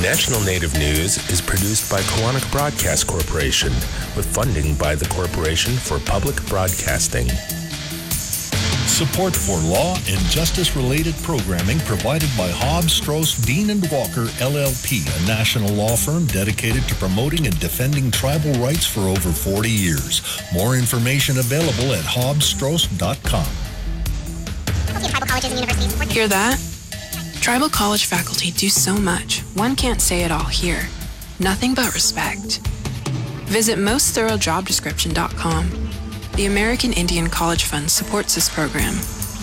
National Native News is produced by Kawanak Broadcast Corporation with funding by the Corporation for Public Broadcasting. Support for law and justice-related programming provided by Hobbs, Strauss, Dean & Walker, LLP, a national law firm dedicated to promoting and defending tribal rights for over 40 years. More information available at hobbsstrauss.com. Hear that? Tribal college faculty do so much. One can't say it all here. Nothing but respect. Visit mostthoroughdjobdescription.com. The American Indian College Fund supports this program.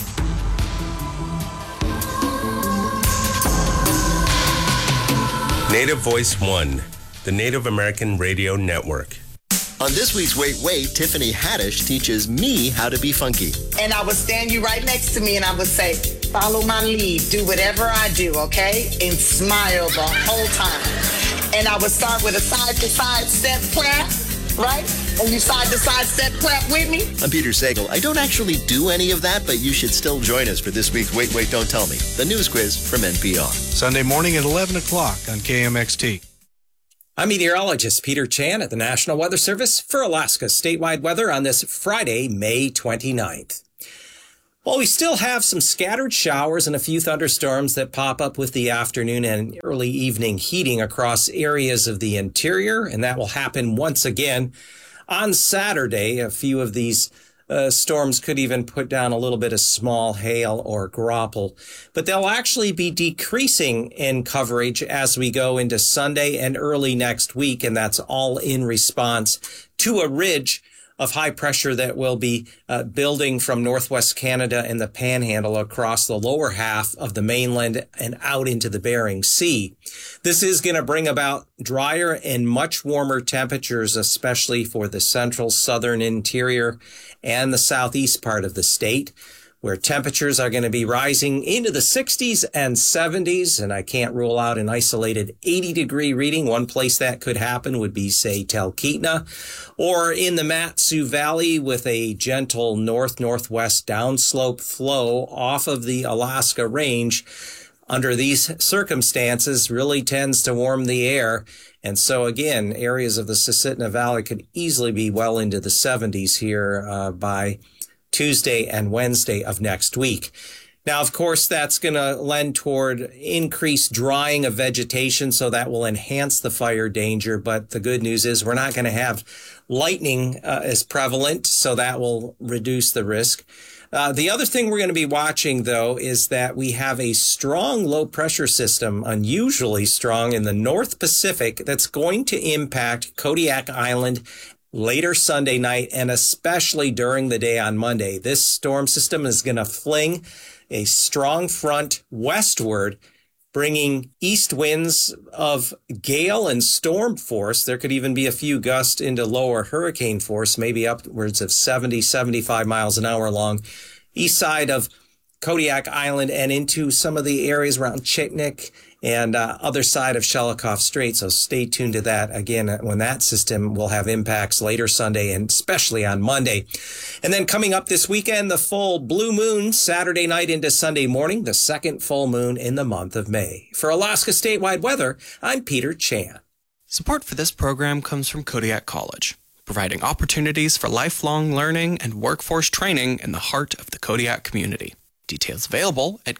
Native Voice One, the Native American Radio Network. On this week's Wait, Wait, Tiffany Haddish teaches me how to be funky. And I would stand you right next to me and I would say, follow my lead, do whatever I do, okay? And smile the whole time. And I would start with a side-to-side step clap, right? And you side-to-side step clap with me. I'm Peter Sagal. I don't actually do any of that, but you should still join us for this week's Wait, Wait, Don't Tell Me, the news quiz from NPR. Sunday morning at 11 o'clock on KMXT. I'm meteorologist Peter Chan at the National Weather Service for Alaska's statewide weather on this Friday, May 29th. While we still have some scattered showers and a few thunderstorms that pop up with the afternoon and early evening heating across areas of the interior, and that will happen once again on Saturday. A few of these storms could even put down a little bit of small hail or graupel, but they'll actually be decreasing in coverage as we go into Sunday and early next week, and that's all in response to a ridge of high pressure that will be building from northwest Canada and the Panhandle across the lower half of the mainland and out into the Bering Sea. This is going to bring about drier and much warmer temperatures, especially for the central, southern interior and the southeast part of the state, where temperatures are going to be rising into the 60s and 70s, and I can't rule out an isolated 80-degree reading. One place that could happen would be, say, Talkeetna, or in the Mat-Su Valley with a gentle north-northwest downslope flow off of the Alaska Range. Under these circumstances, really tends to warm the air. And so, again, areas of the Susitna Valley could easily be well into the 70s here by Tuesday and Wednesday of next week. Now, of course, that's going to lend toward increased drying of vegetation, so that will enhance the fire danger. But the good news is we're not going to have lightning as prevalent, so that will reduce the risk. The other thing we're going to be watching, though, is that we have a strong low-pressure system, unusually strong, in the North Pacific that's going to impact Kodiak Island later Sunday night, and especially during the day on Monday. This storm system is going to fling a strong front westward, bringing east winds of gale and storm force. There could even be a few gusts into lower hurricane force, maybe upwards of 70, 75 miles an hour along east side of Kodiak Island and into some of the areas around Chitnik and other side of Shelikof Strait. So stay tuned to that again when that system will have impacts later Sunday and especially on Monday. And then coming up this weekend, the full blue moon Saturday night into Sunday morning, the second full moon in the month of May. For Alaska Statewide Weather, I'm Peter Chan. Support for this program comes from Kodiak College, providing opportunities for lifelong learning and workforce training in the heart of the Kodiak community. Details available at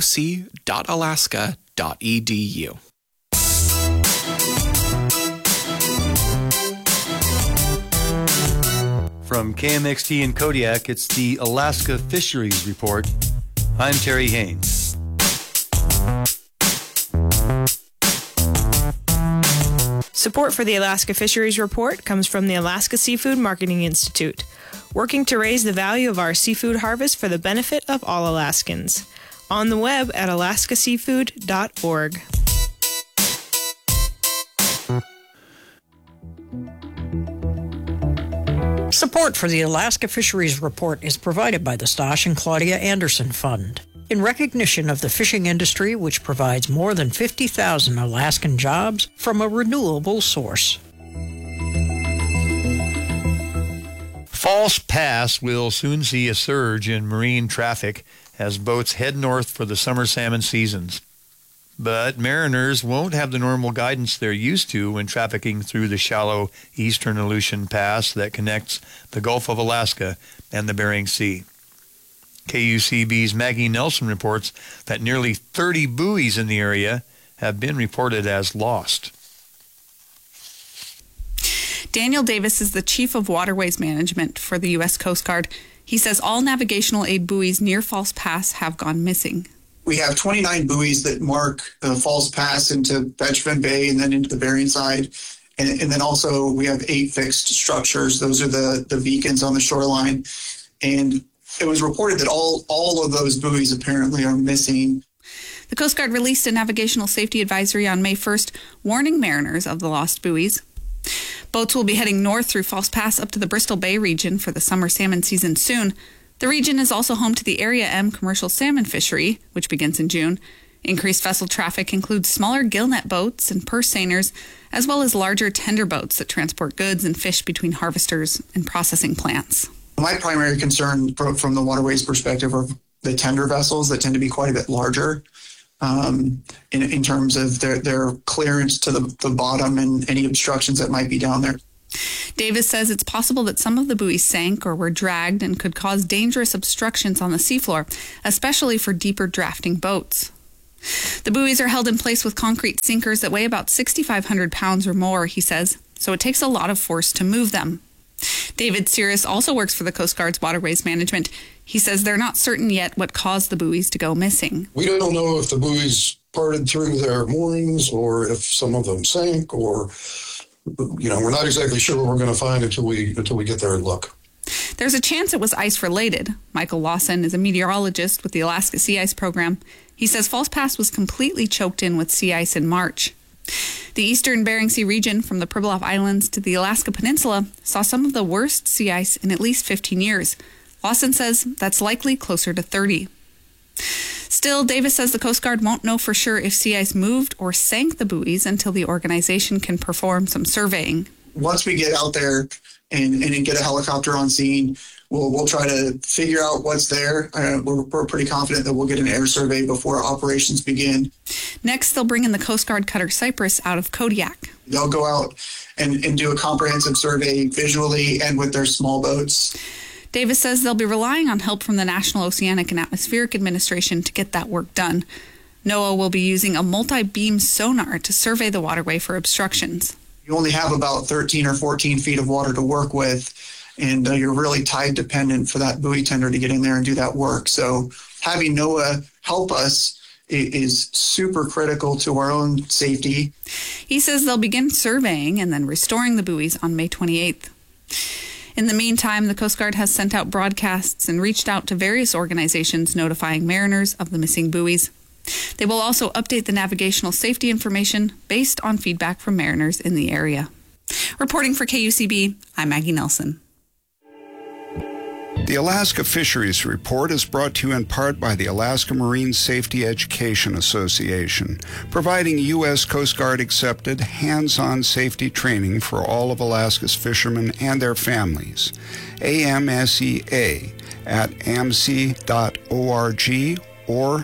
koc.alaska.edu. From KMXT in Kodiak, it's the Alaska Fisheries Report. I'm Terry Haynes. Support for the Alaska Fisheries Report comes from the Alaska Seafood Marketing Institute, working to raise the value of our seafood harvest for the benefit of all Alaskans. On the web at alaskaseafood.org. Support for the Alaska Fisheries Report is provided by the Stosh and Claudia Anderson Fund, in recognition of the fishing industry, which provides more than 50,000 Alaskan jobs from a renewable source. False Pass will soon see a surge in marine traffic as boats head north for the summer salmon seasons. but mariners won't have the normal guidance they're used to when trafficking through the shallow eastern Aleutian Pass that connects the Gulf of Alaska and the Bering Sea. KUCB's Maggie Nelson reports that nearly 30 buoys in the area have been reported as lost. Daniel Davis is the Chief of Waterways Management for the U.S. Coast Guard. He says all navigational aid buoys near False Pass have gone missing. We have 29 buoys that mark False Pass into Betchman Bay and then into the Bering side. And then also we have 8 fixed structures. Those are the beacons on the shoreline. And it was reported that all of those buoys apparently are missing. The Coast Guard released a navigational safety advisory on May 1st, warning mariners of the lost buoys. Boats will be heading north through False Pass up to the Bristol Bay region for the summer salmon season soon. The region is also home to the Area M commercial salmon fishery, which begins in June. Increased vessel traffic includes smaller gillnet boats and purse seiners, as well as larger tender boats that transport goods and fish between harvesters and processing plants. My primary concern from the waterways perspective are the tender vessels that tend to be quite a bit larger in terms of their clearance to the bottom and any obstructions that might be down there. Davis says it's possible that some of the buoys sank or were dragged and could cause dangerous obstructions on the seafloor, especially for deeper drafting boats. The buoys are held in place with concrete sinkers that weigh about 6,500 pounds or more, he says, so it takes a lot of force to move them. David Cirrus also works for the Coast Guard's Waterways Management. He says they're not certain yet what caused the buoys to go missing. We don't know if the buoys parted through their moorings or if some of them sank, or, we're not exactly sure what we're going to find until we get there and look. There's a chance it was ice related. Michael Lawson is a meteorologist with the Alaska Sea Ice Program. He says False Pass was completely choked in with sea ice in March. The eastern Bering Sea region, from the Pribilof Islands to the Alaska Peninsula, saw some of the worst sea ice in at least 15 years. Lawson says that's likely closer to 30. Still, Davis says the Coast Guard won't know for sure if sea ice moved or sank the buoys until the organization can perform some surveying. Once we get out there and get a helicopter on scene, we'll try to figure out what's there. We're pretty confident that we'll get an air survey before operations begin. Next, they'll bring in the Coast Guard cutter Cypress out of Kodiak. They'll go out and do a comprehensive survey visually and with their small boats. Davis says they'll be relying on help from the National Oceanic and Atmospheric Administration to get that work done. NOAA will be using a multi-beam sonar to survey the waterway for obstructions. You only have about 13 or 14 feet of water to work with, and you're really tide dependent for that buoy tender to get in there and do that work. So having NOAA help us is super critical to our own safety. He says they'll begin surveying and then restoring the buoys on May 28th. In the meantime, the Coast Guard has sent out broadcasts and reached out to various organizations notifying mariners of the missing buoys. They will also update the navigational safety information based on feedback from mariners in the area. Reporting for KUCB, I'm Maggie Nelson. The Alaska Fisheries Report is brought to you in part by the Alaska Marine Safety Education Association, providing U.S. Coast Guard accepted hands-on safety training for all of Alaska's fishermen and their families. AMSEA at amc.org or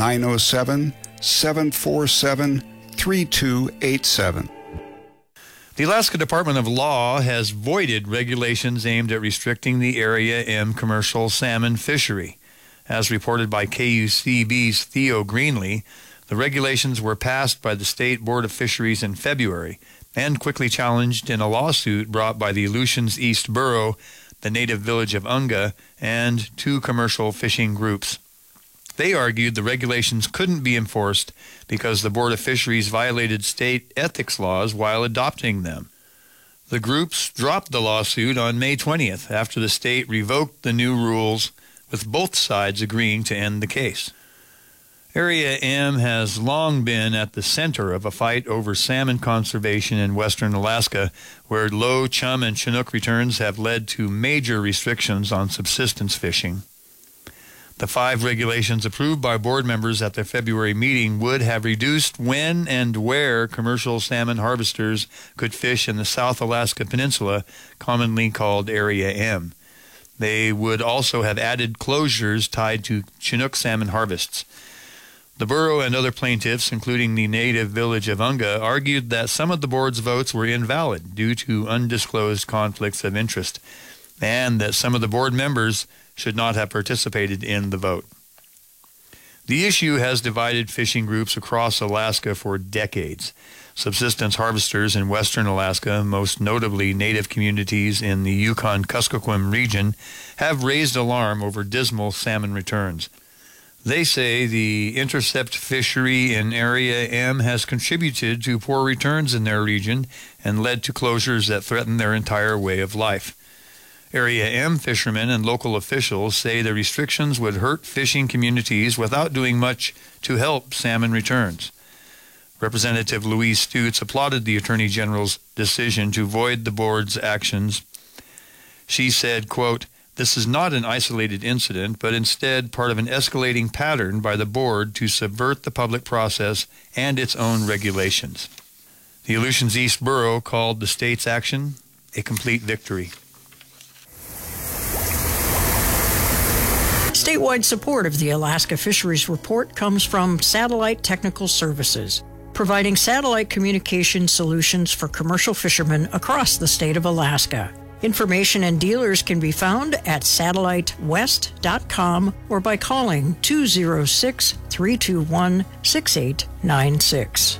907-747-3287. The Alaska Department of Law has voided regulations aimed at restricting the Area M commercial salmon fishery. As reported by KUCB's Theo Greenlee, the regulations were passed by the State Board of Fisheries in February and quickly challenged in a lawsuit brought by the Aleutians East Borough, the native village of Unga, and 2 commercial fishing groups. They argued the regulations couldn't be enforced because the Board of Fisheries violated state ethics laws while adopting them. The groups dropped the lawsuit on May 20th after the state revoked the new rules, with both sides agreeing to end the case. Area M has long been at the center of a fight over salmon conservation in western Alaska, where low chum and Chinook returns have led to major restrictions on subsistence fishing. The 5 regulations approved by board members at their February meeting would have reduced when and where commercial salmon harvesters could fish in the South Alaska Peninsula, commonly called Area M. They would also have added closures tied to Chinook salmon harvests. The borough and other plaintiffs, including the native village of Unga, argued that some of the board's votes were invalid due to undisclosed conflicts of interest, and that some of the board members should not have participated in the vote. The issue has divided fishing groups across Alaska for decades. Subsistence harvesters in western Alaska, most notably native communities in the Yukon-Kuskokwim region, have raised alarm over dismal salmon returns. They say the intercept fishery in Area M has contributed to poor returns in their region and led to closures that threaten their entire way of life. Area M fishermen and local officials say the restrictions would hurt fishing communities without doing much to help salmon returns. Representative Louise Stutes applauded the Attorney General's decision to void the board's actions. She said, quote, "This is not an isolated incident, but instead part of an escalating pattern by the board to subvert the public process and its own regulations." The Aleutians East Borough called the state's action a complete victory. Statewide support of the Alaska Fisheries Report comes from Satellite Technical Services, providing satellite communication solutions for commercial fishermen across the state of Alaska. Information and dealers can be found at satellitewest.com or by calling 206-321-6896.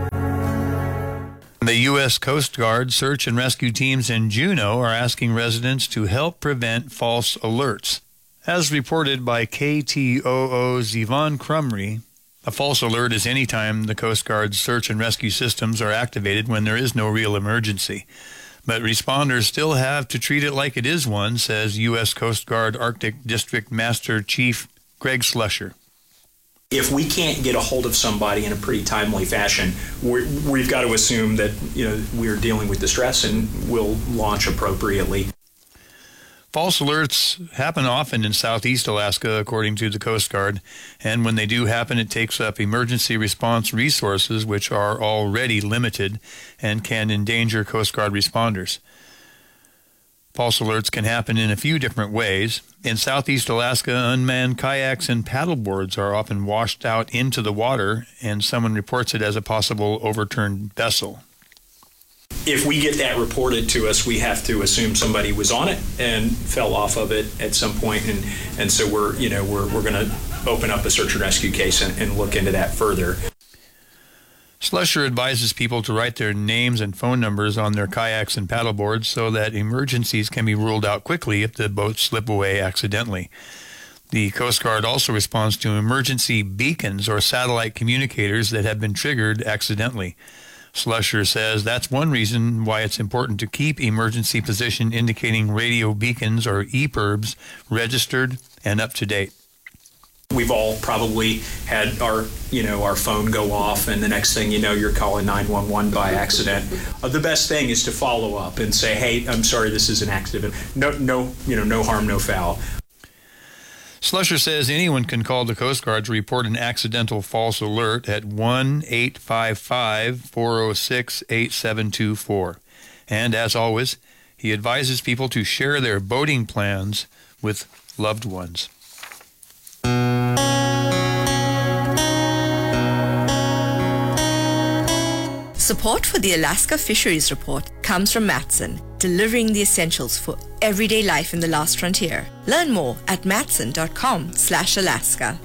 The U.S. Coast Guard search and rescue teams in Juneau are asking residents to help prevent false alerts. As reported by KTOO's Yvonne Crumry, a false alert is any time the Coast Guard's search and rescue systems are activated when there is no real emergency. But responders still have to treat it like it is one, says U.S. Coast Guard Arctic District Master Chief Greg Slusher. If we can't get a hold of somebody in a pretty timely fashion, we've got to assume that we're dealing with distress and we'll launch appropriately. False alerts happen often in southeast Alaska, according to the Coast Guard, and when they do happen, it takes up emergency response resources, which are already limited and can endanger Coast Guard responders. False alerts can happen in a few different ways. In southeast Alaska, unmanned kayaks and paddleboards are often washed out into the water, and someone reports it as a possible overturned vessel. If we get that reported to us, we have to assume somebody was on it and fell off of it at some point, and so we're going to open up a search and rescue case and look into that further. Slusher advises people to write their names and phone numbers on their kayaks and paddleboards so that emergencies can be ruled out quickly if the boats slip away accidentally. The Coast Guard also responds to emergency beacons or satellite communicators that have been triggered accidentally. Slusher says that's one reason why it's important to keep emergency position indicating radio beacons or EPIRBs registered and up to date. We've all probably had our phone go off, and the next thing you know, you're calling 911 by accident. The best thing is to follow up and say, "Hey, I'm sorry, this is an accident. No harm, no foul." Slusher says anyone can call the Coast Guard to report an accidental false alert at 1-855-406-8724. And as always, he advises people to share their boating plans with loved ones. Support for the Alaska Fisheries Report comes from Matson, delivering the essentials for everyday life in the last frontier. Learn more at matson.com/Alaska.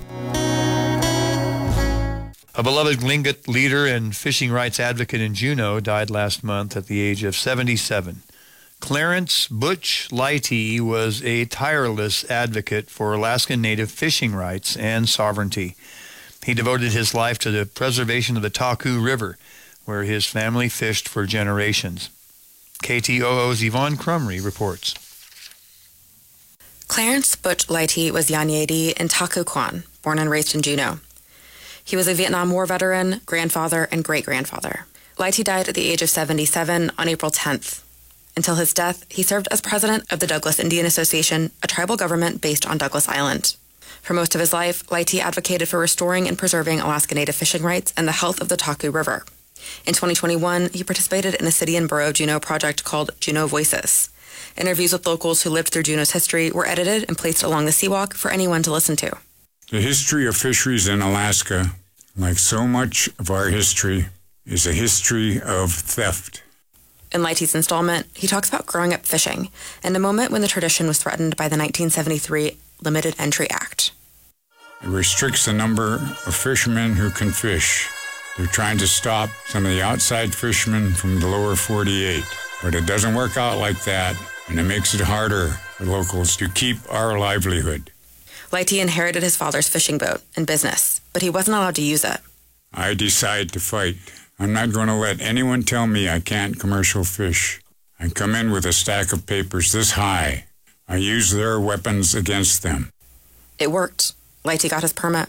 A beloved Tlingit leader and fishing rights advocate in Juneau died last month at the age of 77. Clarence Butch Leite was a tireless advocate for Alaskan Native fishing rights and sovereignty. He devoted his life to the preservation of the Taku River, where his family fished for generations. KTOO's Yvonne Crumry reports. Clarence Butch Leite was Yanyedi in Taku Kwan, born and raised in Juneau. He was a Vietnam War veteran, grandfather, and great-grandfather. Leite died at the age of 77 on April 10th. Until his death, he served as president of the Douglas Indian Association, a tribal government based on Douglas Island. For most of his life, Leite advocated for restoring and preserving Alaska Native fishing rights and the health of the Taku River. In 2021, he participated in a city and borough Juneau project called Juneau Voices. Interviews with locals who lived through Juneau's history were edited and placed along the seawalk for anyone to listen to. The history of fisheries in Alaska, like so much of our history, is a history of theft. In Lighty's installment, he talks about growing up fishing in a moment when the tradition was threatened by the 1973 Limited Entry Act. It restricts the number of fishermen who can fish. They're trying to stop some of the outside fishermen from the lower 48. But it doesn't work out like that, and it makes it harder for locals to keep our livelihood. Lighty inherited his father's fishing boat and business, but he wasn't allowed to use it. I decide to fight. I'm not going to let anyone tell me I can't commercial fish. I come in with a stack of papers this high. I use their weapons against them. It worked. Lighty got his permit.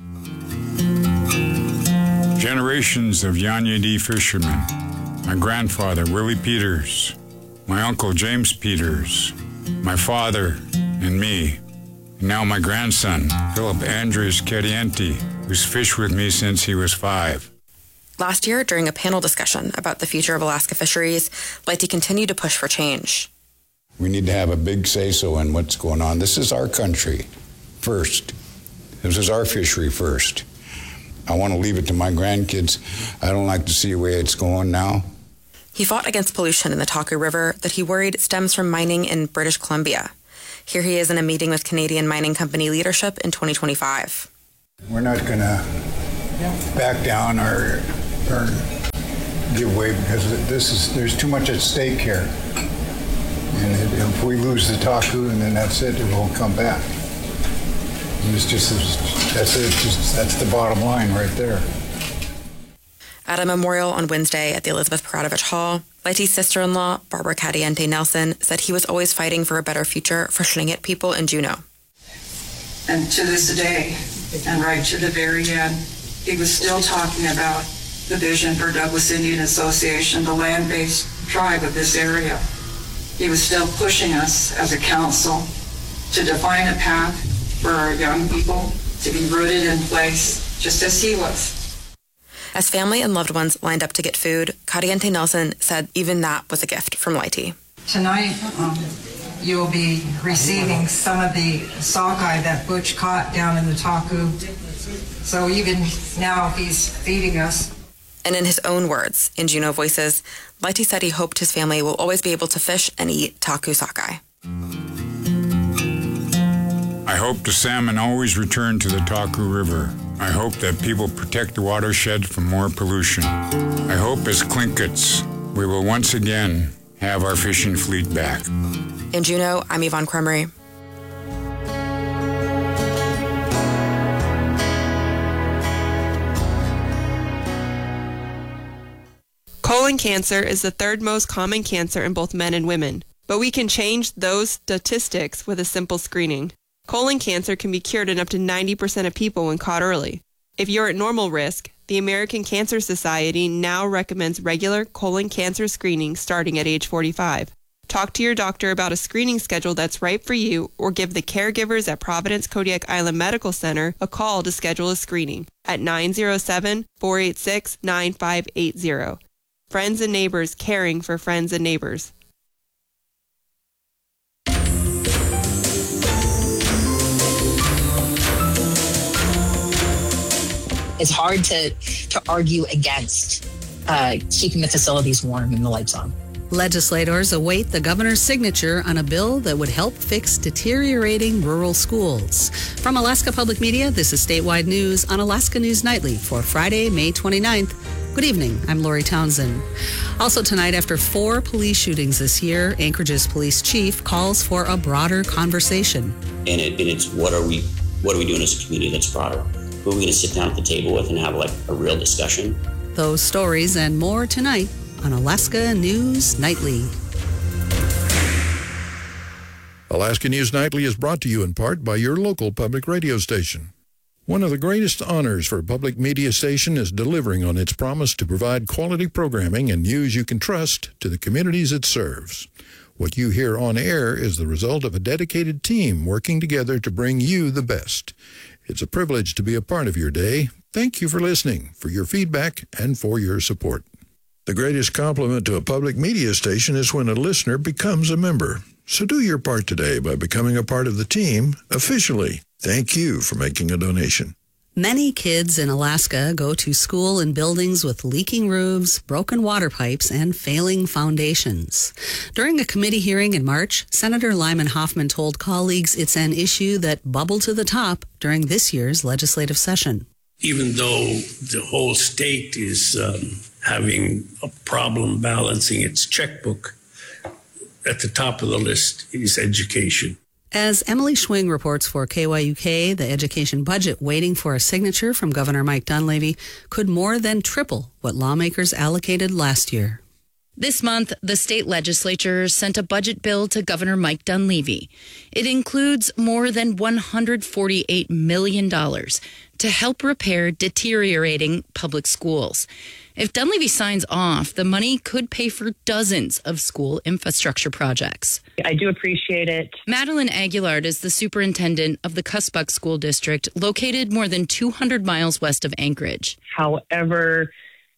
Generations of Yanyadi fishermen. My grandfather, Willie Peters. My uncle, James Peters. My father and me. And now my grandson, Philip Andres Carienti, who's fished with me since he was 5. Last year, during a panel discussion about the future of Alaska fisheries, Lighty continued to push for change. We need to have a big say-so in what's going on. This is our country first. This is our fishery first. I want to leave it to my grandkids. I don't like to see the way it's going now. He fought against pollution in the Taku River that he worried stems from mining in British Columbia. Here he is in a meeting with Canadian mining company leadership in 2025. We're not going to back down or give way because there's too much at stake here. And if we lose the Taku, and then that's it, it won't come back. That's the bottom line right there. At a memorial on Wednesday at the Elizabeth Peradovich Hall, Lighty's sister-in-law, Barbara Cadiente Nelson, said he was always fighting for a better future for Tlingit people in Juneau. And to this day, and right to the very end, he was still talking about the vision for Douglas Indian Association, the land-based tribe of this area. He was still pushing us as a council to define a path for our young people to be rooted in place, just as he was. As family and loved ones lined up to get food, Cadiente Nelson said even that was a gift from Lighty. Tonight, you'll be receiving some of the sockeye that Butch caught down in the Taku. So even now, he's feeding us. And in his own words, in Juneau Voices, Lighty said he hoped his family will always be able to fish and eat Taku sockeye. I hope the salmon always return to the Taku River. I hope that people protect the watershed from more pollution. I hope as Tlinkits, we will once again have our fishing fleet back. In Juneau, I'm Yvonne Cremery. Colon cancer is the third most common cancer in both men and women, but we can change those statistics with a simple screening. Colon cancer can be cured in up to 90% of people when caught early. If you're at normal risk, the American Cancer Society now recommends regular colon cancer screening starting at age 45. Talk to your doctor about a screening schedule that's right for you, or give the caregivers at Providence Kodiak Island Medical Center a call to schedule a screening at 907-486-9580. Friends and neighbors caring for friends and neighbors. It's hard to argue against keeping the facilities warm and the lights on. Legislators await the governor's signature on a bill that would help fix deteriorating rural schools. From Alaska Public Media, this is Statewide News on Alaska News Nightly for Friday, May 29th. Good evening, I'm Lori Townsend. Also tonight, after 4 police shootings this year, Anchorage's police chief calls for a broader conversation. And it's what are we doing as a community that's broader? Who are we going to sit down at the table with and have like a real discussion? Those stories and more tonight on Alaska News Nightly. Alaska News Nightly is brought to you in part by your local public radio station. One of the greatest honors for a public media station is delivering on its promise to provide quality programming and news you can trust to the communities it serves. What you hear on air is the result of a dedicated team working together to bring you the best. It's a privilege to be a part of your day. Thank you for listening, for your feedback, and for your support. The greatest compliment to a public media station is when a listener becomes a member. So do your part today by becoming a part of the team officially. Thank you for making a donation. Many kids in Alaska go to school in buildings with leaking roofs, broken water pipes, and failing foundations. During a committee hearing in March, Senator Lyman Hoffman told colleagues it's an issue that bubbled to the top during this year's legislative session. Even though the whole state is having a problem balancing its checkbook, at the top of the list is education. As Emily Schwing reports for KYUK, the education budget waiting for a signature from Governor Mike Dunleavy could more than triple what lawmakers allocated last year. This month, the state legislature sent a budget bill to Governor Mike Dunleavy. It includes more than $148 million to help repair deteriorating public schools. If Dunleavy signs off, the money could pay for dozens of school infrastructure projects. I do appreciate it. Madeline Aguilard is the superintendent of the Cussbuck School District, located more than 200 miles west of Anchorage. However,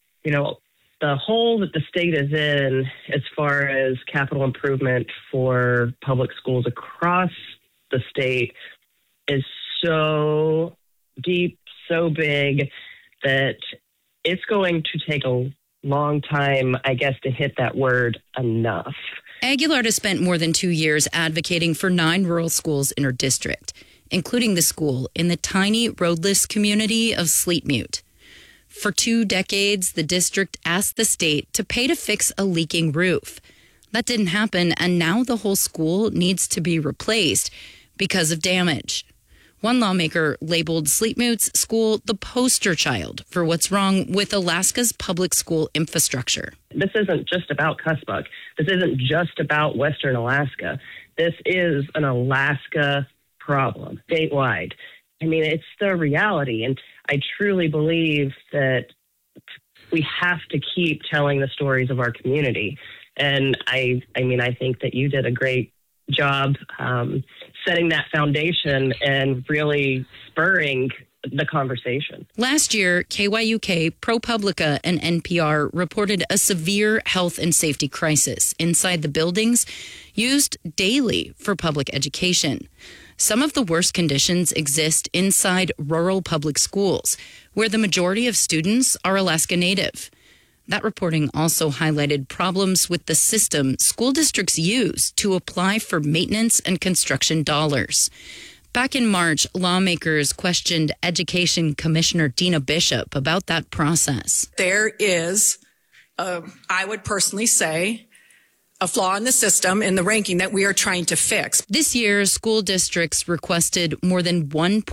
the hole that the state is in as far as capital improvement for public schools across the state is so deep, so big that it's going to take a long time, I guess, to hit that word enough. Aguilard has spent more than 2 years advocating for 9 rural schools in her district, including the school in the tiny roadless community of Sleetmute. For 2 decades, the district asked the state to pay to fix a leaking roof. That didn't happen, and now the whole school needs to be replaced because of damage. One lawmaker labeled Sleetmute's school the poster child for what's wrong with Alaska's public school infrastructure. This isn't just about Cussbuck. This isn't just about Western Alaska. This is an Alaska problem, statewide. I mean, it's the reality, and I truly believe that we have to keep telling the stories of our community. And I think that you did a great job setting that foundation and really spurring the conversation. Last year, KYUK, ProPublica, and NPR reported a severe health and safety crisis inside the buildings used daily for public education. Some of the worst conditions exist inside rural public schools, where the majority of students are Alaska Native. That reporting also highlighted problems with the system school districts use to apply for maintenance and construction dollars. Back in March, lawmakers questioned Education Commissioner Dina Bishop about that process. There is, I would personally say, a flaw in the system in the ranking that we are trying to fix. This year, school districts requested more than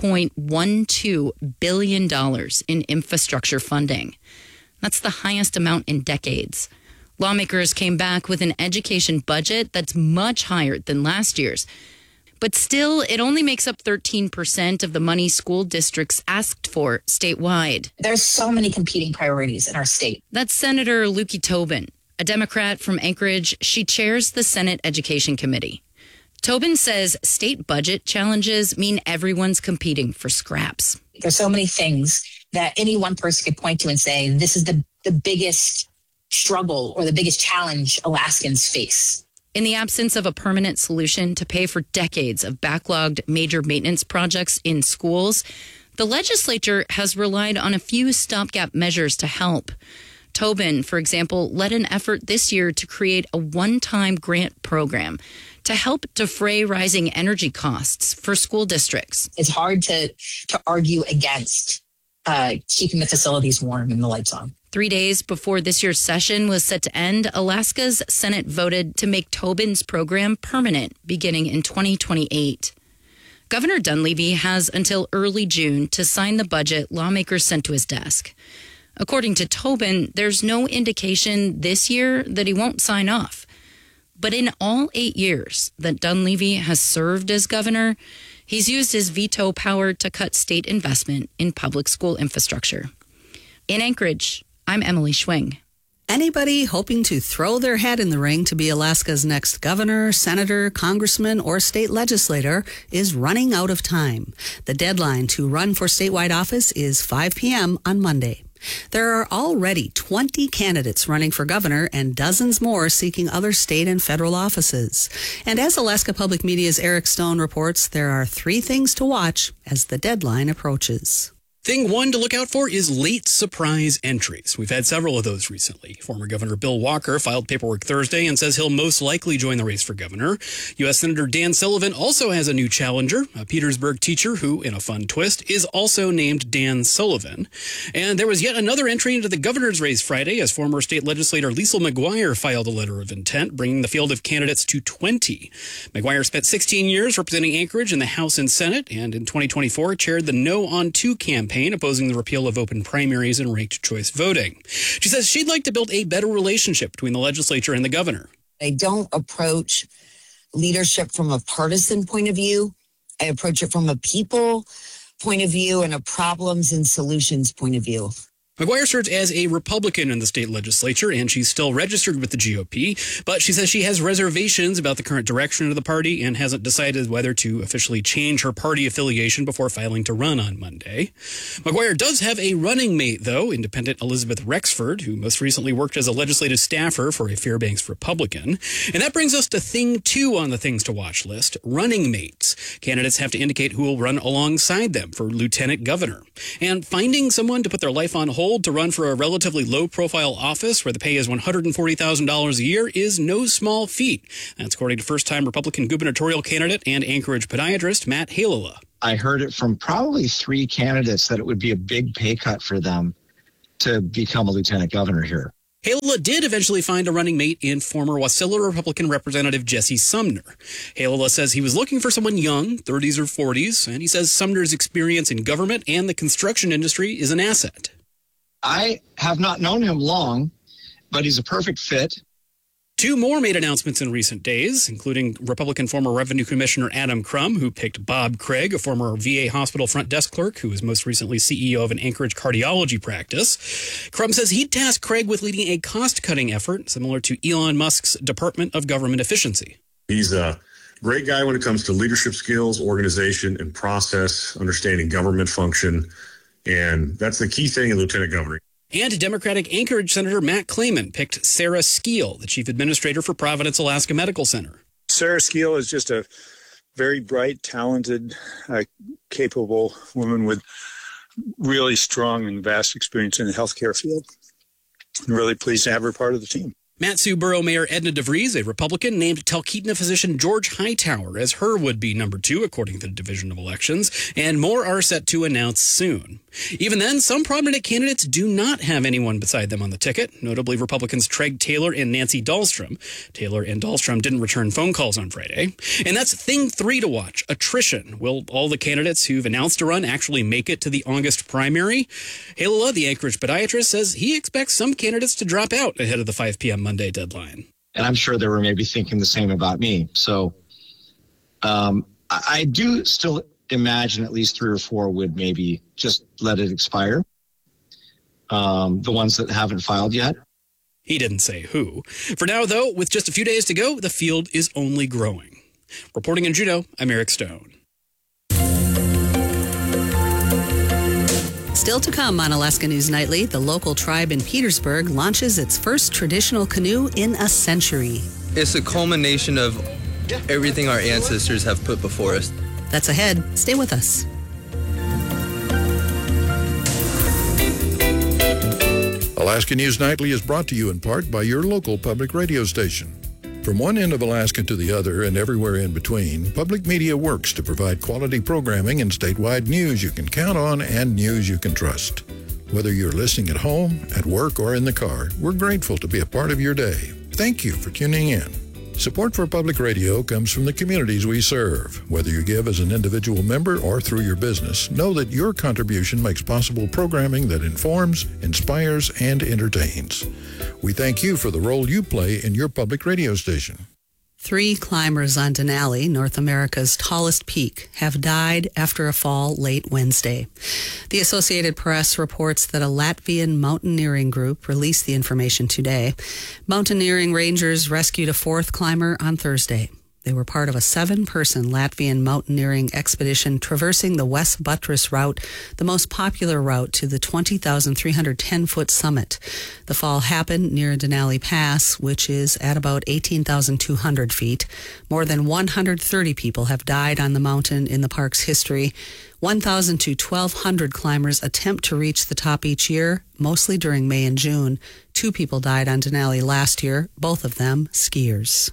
$1.12 billion in infrastructure funding. That's the highest amount in decades. Lawmakers came back with an education budget that's much higher than last year's. But still, it only makes up 13% of the money school districts asked for statewide. There's so many competing priorities in our state. That's Senator Lukey Tobin, a Democrat from Anchorage. She chairs the Senate Education Committee. Tobin says state budget challenges mean everyone's competing for scraps. There's so many things that any one person could point to and say, this is the biggest struggle or the biggest challenge Alaskans face. In the absence of a permanent solution to pay for decades of backlogged major maintenance projects in schools, the legislature has relied on a few stopgap measures to help. Tobin, for example, led an effort this year to create a one-time grant program to help defray rising energy costs for school districts. It's hard to argue against keeping the facilities warm and the lights on. 3 days before this year's session was set to end, Alaska's Senate voted to make Tobin's program permanent beginning in 2028. Governor Dunleavy has until early June to sign the budget lawmakers sent to his desk. According to Tobin, there's no indication this year that he won't sign off. But in all 8 years that Dunleavy has served as governor, he's used his veto power to cut state investment in public school infrastructure. In Anchorage, I'm Emily Schwing. Anybody hoping to throw their hat in the ring to be Alaska's next governor, senator, congressman, or state legislator is running out of time. The deadline to run for statewide office is 5 p.m. on Monday. There are already 20 candidates running for governor and dozens more seeking other state and federal offices. And as Alaska Public Media's Eric Stone reports, there are 3 things to watch as the deadline approaches. Thing 1 to look out for is late surprise entries. We've had several of those recently. Former Governor Bill Walker filed paperwork Thursday and says he'll most likely join the race for governor. U.S. Senator Dan Sullivan also has a new challenger, a Petersburg teacher who, in a fun twist, is also named Dan Sullivan. And there was yet another entry into the governor's race Friday as former state legislator Liesl McGuire filed a letter of intent, bringing the field of candidates to 20. McGuire spent 16 years representing Anchorage in the House and Senate, and in 2024 chaired the No on 2 campaign, opposing the repeal of open primaries and ranked choice voting. She says she'd like to build a better relationship between the legislature and the governor. I don't approach leadership from a partisan point of view. I approach it from a people point of view and a problems and solutions point of view. McGuire serves as a Republican in the state legislature, and she's still registered with the GOP, but she says she has reservations about the current direction of the party and hasn't decided whether to officially change her party affiliation before filing to run on Monday. McGuire does have a running mate, though, independent Elizabeth Rexford, who most recently worked as a legislative staffer for a Fairbanks Republican. And that brings us to thing 2 on the things to watch list, running mates. Candidates have to indicate who will run alongside them for lieutenant governor. And finding someone to put their life on hold to run for a relatively low-profile office where the pay is $140,000 a year is no small feat. That's according to first-time Republican gubernatorial candidate and Anchorage podiatrist Matt Halala. I heard it from probably 3 candidates that it would be a big pay cut for them to become a lieutenant governor here. Halala did eventually find a running mate in former Wasilla Republican Representative Jesse Sumner. Halala says he was looking for someone young, 30s or 40s, and he says Sumner's experience in government and the construction industry is an asset. I have not known him long, but he's a perfect fit. 2 more made announcements in recent days, including Republican former Revenue Commissioner Adam Crum, who picked Bob Craig, a former VA hospital front desk clerk who was most recently CEO of an Anchorage cardiology practice. Crum says he'd task Craig with leading a cost-cutting effort similar to Elon Musk's Department of Government Efficiency. He's a great guy when it comes to leadership skills, organization, and process, understanding government function. And that's the key thing in lieutenant governor. And Democratic Anchorage Senator Matt Clayman picked Sarah Skeel, the chief administrator for Providence Alaska Medical Center. Sarah Skeel is just a very bright, talented, capable woman with really strong and vast experience in the healthcare field. I'm really pleased to have her part of the team. Mat-Su Borough Mayor Edna DeVries, a Republican, named Talkeetna physician George Hightower as her would-be number 2, according to the Division of Elections, and more are set to announce soon. Even then, some prominent candidates do not have anyone beside them on the ticket, notably Republicans Treg Taylor and Nancy Dahlstrom. Taylor and Dahlstrom didn't return phone calls on Friday. And that's thing 3 to watch, attrition. Will all the candidates who've announced to run actually make it to the August primary? Halala, the Anchorage podiatrist, says he expects some candidates to drop out ahead of the 5 p.m. Monday deadline. And I'm sure they were maybe thinking the same about me. So I do still imagine at least 3 or 4 would maybe just let it expire. The ones that haven't filed yet. He didn't say who. For now, though, with just a few days to go, the field is only growing. Reporting in Juneau, I'm Eric Stone. Still to come on Alaska News Nightly, the local tribe in Petersburg launches its first traditional canoe in a century. It's a culmination of everything our ancestors have put before us. That's ahead. Stay with us. Alaska News Nightly is brought to you in part by your local public radio station. From one end of Alaska to the other and everywhere in between, public media works to provide quality programming and statewide news you can count on and news you can trust. Whether you're listening at home, at work, or in the car, we're grateful to be a part of your day. Thank you for tuning in. Support for public radio comes from the communities we serve. Whether you give as an individual member or through your business, know that your contribution makes possible programming that informs, inspires, and entertains. We thank you for the role you play in your public radio station. 3 climbers on Denali, North America's tallest peak, have died after a fall late Wednesday. The Associated Press reports that a Latvian mountaineering group released the information today. Mountaineering rangers rescued a 4th climber on Thursday. They were part of a 7-person Latvian mountaineering expedition traversing the West Buttress route, the most popular route to the 20,310-foot summit. The fall happened near Denali Pass, which is at about 18,200 feet. More than 130 people have died on the mountain in the park's history. 1,000 to 1,200 climbers attempt to reach the top each year, mostly during May and June. 2 people died on Denali last year, both of them skiers.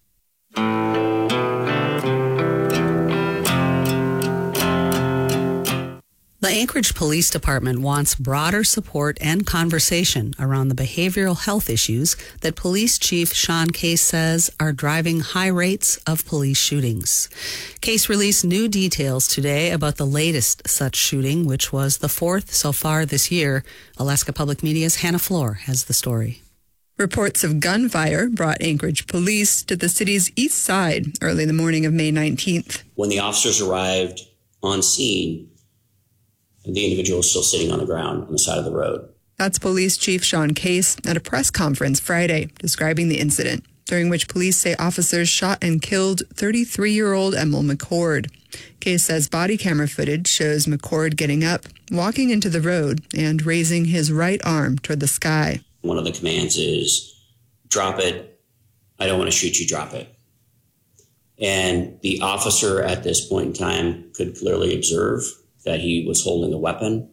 The Anchorage Police Department wants broader support and conversation around the behavioral health issues that Police Chief Sean Case says are driving high rates of police shootings. Case released new details today about the latest such shooting, which was the 4th so far this year. Alaska Public Media's Hannah Floor has the story. Reports of gunfire brought Anchorage police to the city's east side early the morning of May 19th. When the officers arrived on scene, the individual was still sitting on the ground on the side of the road. That's Police Chief Sean Case at a press conference Friday describing the incident, during which police say officers shot and killed 33-year-old Emil McCord. Case says body camera footage shows McCord getting up, walking into the road, and raising his right arm toward the sky. One of the commands is, drop it. I don't want to shoot you, drop it. And the officer at this point in time could clearly observe that he was holding a weapon,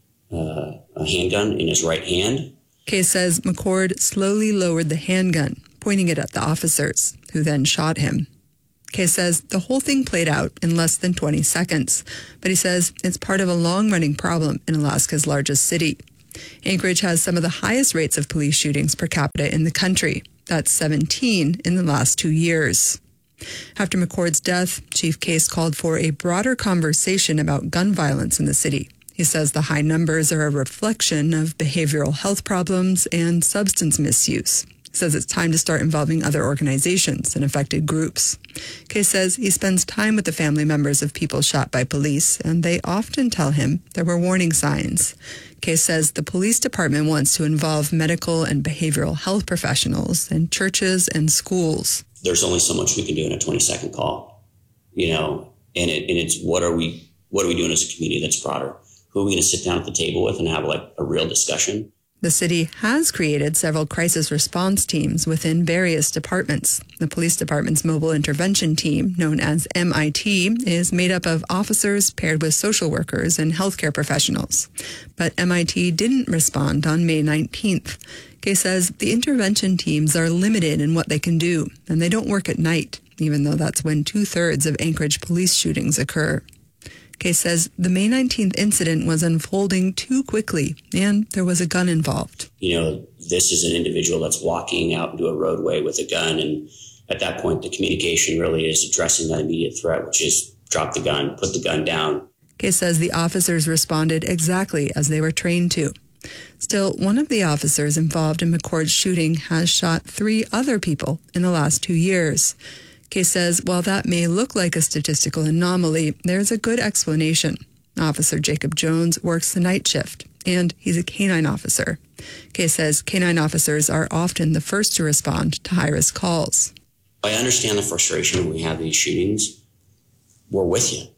a handgun in his right hand. Case says McCord slowly lowered the handgun, pointing it at the officers, who then shot him. Case says the whole thing played out in less than 20 seconds, but he says it's part of a long-running problem in Alaska's largest city. Anchorage has some of the highest rates of police shootings per capita in the country. That's 17 in the last 2 years. After McCord's death, Chief Case called for a broader conversation about gun violence in the city. He says the high numbers are a reflection of behavioral health problems and substance misuse. He says it's time to start involving other organizations and affected groups. Case says he spends time with the family members of people shot by police, and they often tell him there were warning signs. Case says the police department wants to involve medical and behavioral health professionals in churches and schools. There's only so much we can do in a 20-second call, and it's what are we doing as a community that's broader? Who are we going to sit down at the table with and have a real discussion? The city has created several crisis response teams within various departments. The police department's mobile intervention team, known as MIT, is made up of officers paired with social workers and healthcare professionals. But MIT didn't respond on May 19th. Case says the intervention teams are limited in what they can do, and they don't work at night, even though that's when 2/3 of Anchorage police shootings occur. Case says the May 19th incident was unfolding too quickly, and there was a gun involved. This is an individual that's walking out into a roadway with a gun, and at that point, the communication really is addressing that immediate threat, which is drop the gun, put the gun down. Case says the officers responded exactly as they were trained to. Still, one of the officers involved in McCord's shooting has shot 3 other people in the last 2 years. Case says while that may look like a statistical anomaly, there's a good explanation. Officer Jacob Jones works the night shift, and he's a canine officer. Case says canine officers are often the first to respond to high-risk calls. I understand the frustration when we have these shootings. We're with you.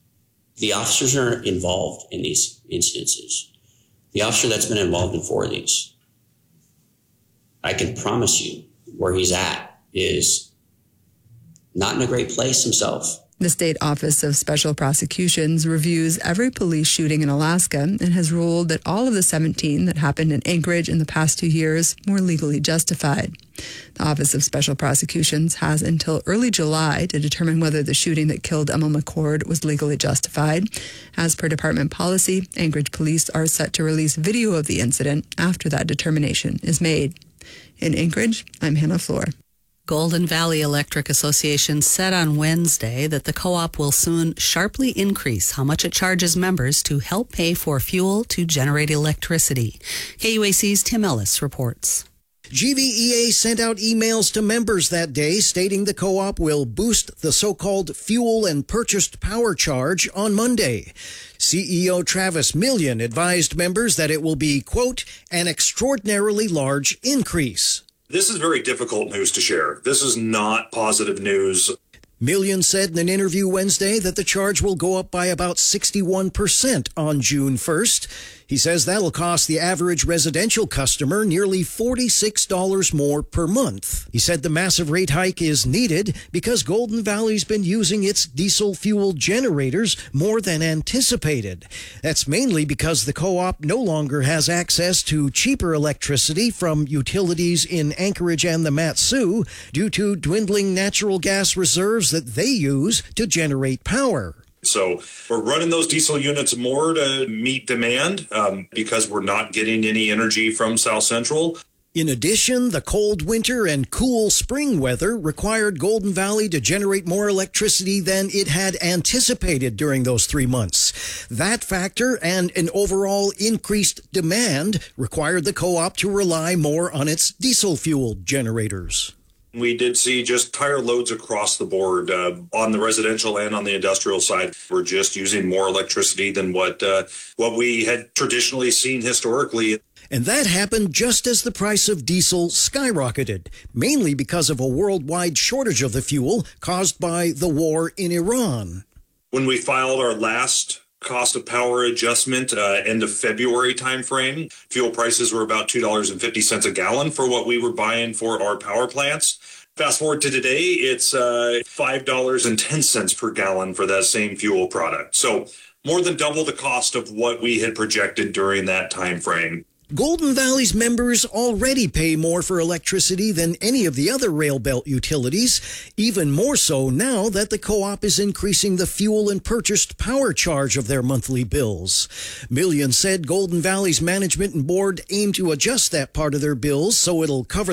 The officers are involved in these incidences. The officer that's been involved in 4 of these, I can promise you where he's at is not in a great place himself. The State Office of Special Prosecutions reviews every police shooting in Alaska and has ruled that all of the 17 that happened in Anchorage in the past 2 years were legally justified. The Office of Special Prosecutions has until early July to determine whether the shooting that killed Emil McCord was legally justified. As per department policy, Anchorage police are set to release video of the incident after that determination is made. In Anchorage, I'm Hannah Floor. Golden Valley Electric Association said on Wednesday that the co-op will soon sharply increase how much it charges members to help pay for fuel to generate electricity. KUAC's Tim Ellis reports. GVEA sent out emails to members that day stating the co-op will boost the so-called fuel and purchased power charge on Monday. CEO Travis Million advised members that it will be, quote, an extraordinarily large increase. This is very difficult news to share. This is not positive news. Million said in an interview Wednesday that the charge will go up by about 61% on June 1st. He says that'll cost the average residential customer nearly $46 more per month. He said the massive rate hike is needed because Golden Valley's been using its diesel-fueled generators more than anticipated. That's mainly because the co-op no longer has access to cheaper electricity from utilities in Anchorage and the Mat-Su due to dwindling natural gas reserves that they use to generate power. So we're running those diesel units more to meet demand because we're not getting any energy from South Central. In addition, the cold winter and cool spring weather required Golden Valley to generate more electricity than it had anticipated during those 3 months. That factor and an overall increased demand required the co-op to rely more on its diesel-fueled generators. We did see just higher loads across the board on the residential and on the industrial side. We're just using more electricity than what we had traditionally seen historically. And that happened just as the price of diesel skyrocketed, mainly because of a worldwide shortage of the fuel caused by the war in Iran. When we filed our last cost of power adjustment end of February timeframe, fuel prices were about $2.50 a gallon for what we were buying for our power plants. Fast forward to today, it's $5.10 per gallon for that same fuel product. So more than double the cost of what we had projected during that time frame. Golden Valley's members already pay more for electricity than any of the other rail belt utilities, even more so now that the co-op is increasing the fuel and purchased power charge of their monthly bills. Million said Golden Valley's management and board aim to adjust that part of their bills so it'll cover